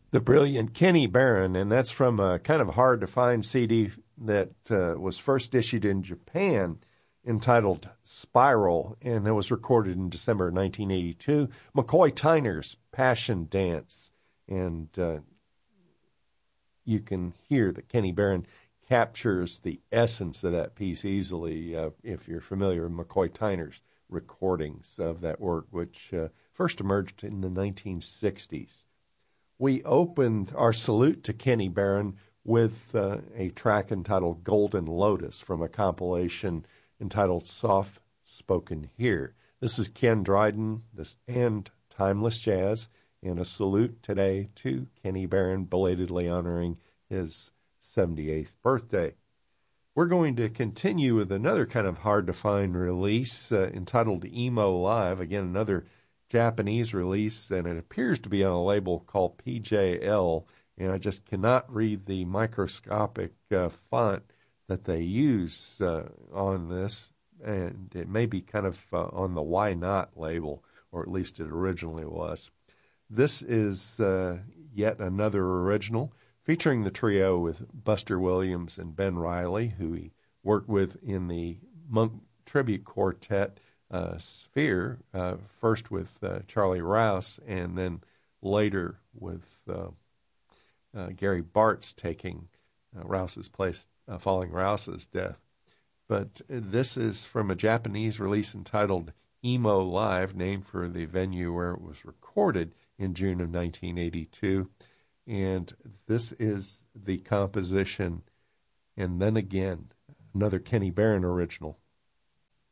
The brilliant Kenny Barron, and that's from a kind of hard-to-find CD that was first issued in Japan entitled Spiral, and it was recorded in December 1982. McCoy Tyner's Passion Dance, and you can hear that Kenny Barron captures the essence of that piece easily if you're familiar with McCoy Tyner's recordings of that work, which first emerged in the 1960s. We opened our salute to Kenny Barron with a track entitled Golden Lotus from a compilation entitled Soft Spoken Here. This is Ken Dryden and Timeless Jazz, and a salute today to Kenny Barron, belatedly honoring his 78th birthday. We're going to continue with another kind of hard-to-find release entitled Emo Live, again, another Japanese release, and it appears to be on a label called PJL, and I just cannot read the microscopic font that they use on this, and it may be kind of on the Why Not label, or at least it originally was. This is yet another original, featuring the trio with Buster Williams and Ben Riley, who he worked with in the Monk Tribute Quartet sphere, first with Charlie Rouse, and then later with Gary Bartz taking Rouse's place following Rouse's death. But this is from a Japanese release entitled Emo Live, named for the venue where it was recorded in June of 1982. And this is the composition, And Then Again, another Kenny Barron original,